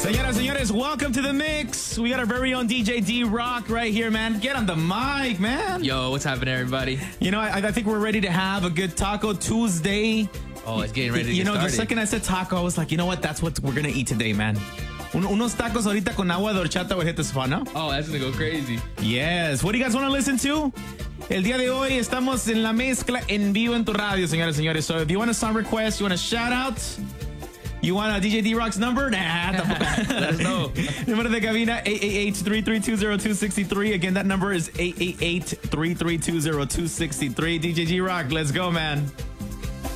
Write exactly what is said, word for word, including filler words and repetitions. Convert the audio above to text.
Señoras, señores, welcome to the mix. We got our very own D J D-Rock right here, man. Get on the mic, man. Yo, what's happening, everybody? You know, I, I think we're ready to have a good Taco Tuesday. Oh, it's getting ready to You get know, started. the second I said taco, I was like, you know what? That's what we're going to eat today, man. Un unos tacos ahorita con agua de horchata would hit the spot, no? Oh, that's going to go crazy. Yes. What do you guys want to listen to? El día de hoy estamos en la mezcla en vivo en tu radio, señores, señores. So if you want a song request, you want a shout out, you want a D J D-Rock's number? Nah, tampoco. Let us know. Número de cabina, eight eight eight, three three two, zero two six three. Again, that number is eight eight eight, three three two, zero two six three. D J D-Rock, let's go, man.